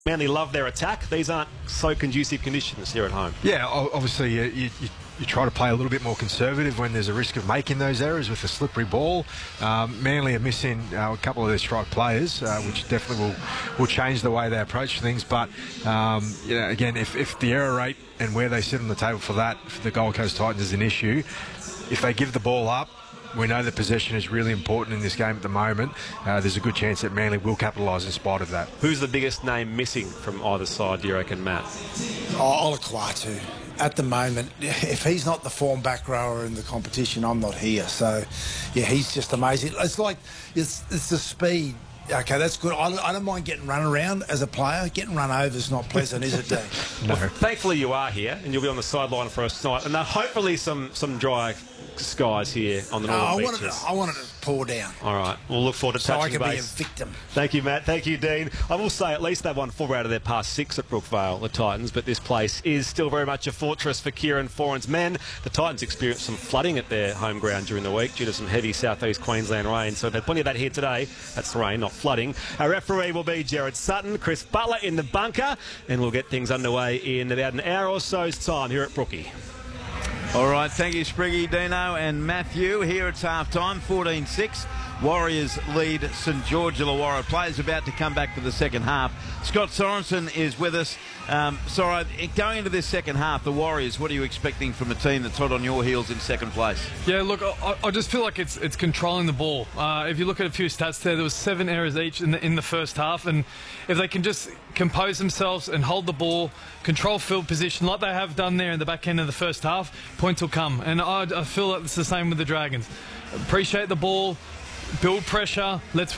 Manly love their attack. These aren't so conducive conditions here at home. Yeah, obviously you try to play a little bit more conservative when there's a risk of making those errors with a slippery ball. Manly are missing a couple of their strike players, which definitely will change the way they approach things. But again, if the error rate and where they sit on the table for the Gold Coast Titans is an issue, if they give the ball up, we know that possession is really important in this game at the moment. There's a good chance that Manly will capitalise in spite of that. Who's the biggest name missing from either side, do you reckon, Matt? Olakwatu. At the moment, if he's not the form back rower in the competition, I'm not here. So, yeah, he's just amazing. It's like, it's the speed. Okay, that's good. I don't mind getting run around as a player. Getting run over is not pleasant, is it, Dean? No. Well, thankfully you are here, and you'll be on the sideline for us tonight. And hopefully some dry skies here on the northern beaches. I wanted to pour down. All right, we'll look forward to touching base. So I can be a victim. Thank you, Matt. Thank you, Dean. I will say at least they've won 4 out of their past 6 at Brookvale, the Titans, but this place is still very much a fortress for Kieran Foran's men. The Titans experienced some flooding at their home ground during the week due to some heavy southeast Queensland rain, so they've had plenty of that here today. That's rain, not flooding. Our referee will be Jared Sutton, Chris Butler in the bunker, and we'll get things underway in about an hour or so's time here at Brookie. All right, thank you, Spriggy, Dino and Matthew. Here it's half-time, 14-6. Warriors lead St George Illawarra. Players about to come back for the second half. Scott Sorensen is with us. Sorry, going into this second half, the Warriors, what are you expecting from a team that's hot on your heels in second place? Yeah, look, I just feel like it's controlling the ball. If you look at a few stats there was 7 errors each in the first half, and if they can just compose themselves and hold the ball, control field position like they have done there in the back end of the first half, points will come. And I feel like it's the same with the Dragons. Appreciate the ball, build pressure, let's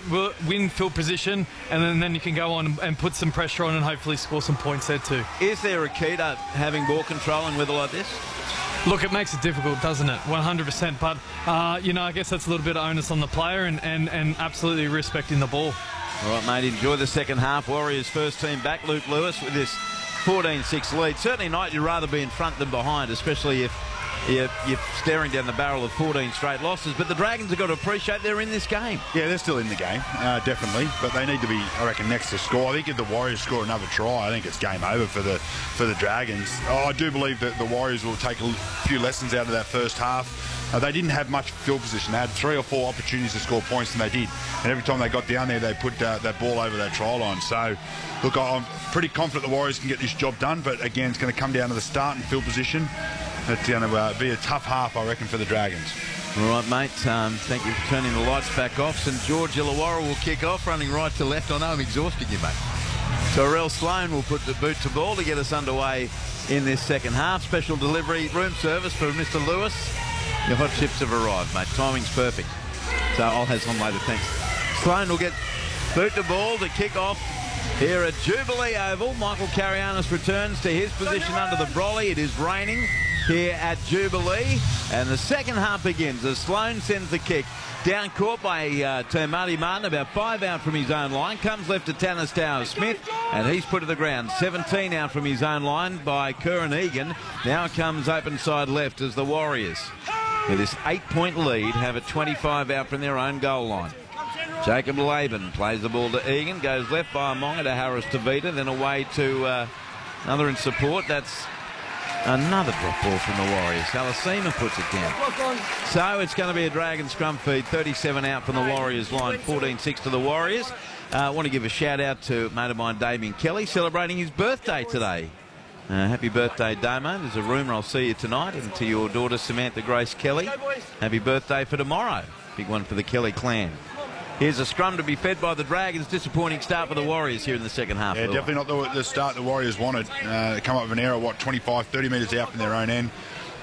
win field position, and then you can go on and put some pressure on and hopefully score some points there too. Is there a key to having ball control in weather like this? Look, it makes it difficult, doesn't it? 100%. But, I guess that's a little bit of onus on the player and absolutely respecting the ball. All right, mate, enjoy the second half. Warriors first team back, Luke Lewis, with this 14-6 lead. Certainly not, you'd rather be in front than behind, especially if you're staring down the barrel of 14 straight losses. But the Dragons have got to appreciate they're in this game. Yeah, they're still in the game, definitely. But they need to be, I reckon, next to score. I think if the Warriors score another try, I think it's game over for the Dragons. I do believe that the Warriors will take a few lessons out of that first half. They didn't have much field position. They had 3 or 4 opportunities to score points, and they did. And every time they got down there, they put that ball over that try line. So, look, I'm pretty confident the Warriors can get this job done. But, again, it's going to come down to the start and field position. It's going to be a tough half, I reckon, for the Dragons. All right, mate. Thank you for turning the lights back off. St George Illawarra will kick off, running right to left. I know I'm exhausting you, mate. So Arel Sloan will put the boot to ball to get us underway in this second half. Special delivery room service for Mr. Lewis. Your hot chips have arrived, mate. Timing's perfect. So I'll have some later, thanks. Sloan will get boot to ball to kick off here at Jubilee Oval. Michael Carianis returns to his position under the brolly. It is raining here at Jubilee, and the second half begins as Sloan sends the kick down court by Marty Martin, about 5 out from his own line, comes left to Tanner Stowers-Smith, and he's put to the ground. 17 out from his own line by Curran Egan. Now comes open side left as the Warriors, with this 8-point lead, have a 25 out from their own goal line. Jacob Laban plays the ball to Egan, goes left by Amonga to Harris Tavita, then away to another in support. That's another drop ball from the Warriors. Alasima puts it down. So it's going to be a Dragon scrum feed. 37 out from the Warriors line, 14-6 to the Warriors. I want to give a shout out to mate of mine, Damien Kelly, celebrating his birthday today. Happy birthday, Damo. There's a rumour I'll see you tonight, and to your daughter, Samantha Grace Kelly. Happy birthday for tomorrow. Big one for the Kelly clan. Here's a scrum to be fed by the Dragons. Disappointing start for the Warriors here in the second half. Yeah, definitely not the start the Warriors wanted. Come up with an error, 25, 30 metres out from their own end.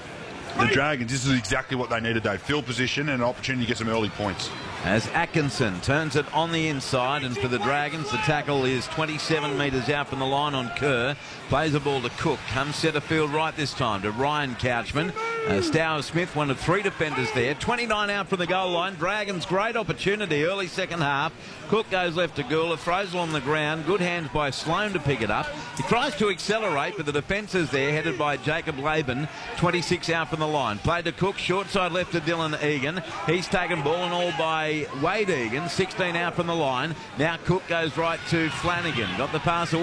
The Dragons, this is exactly what they need today. Field position and an opportunity to get some early points. As Atkinson turns it on the inside, and for the Dragons, the tackle is 27 metres out from the line on Kerr. Plays the ball to Cook. Comes centre field right this time to Ryan Couchman. Stower Smith, one of 3 defenders there. 29 out from the goal line. Dragons, great opportunity early second half. Cook goes left to Gula, throws along the ground. Good hands by Sloan to pick it up. He tries to accelerate, but the defence is there, headed by Jacob Laban. 26 out from the line. Played to Cook, short side left to Dylan Egan. He's taken ball and all by Wade Egan. 16 out from the line. Now Cook goes right to Flanagan. Got the pass away.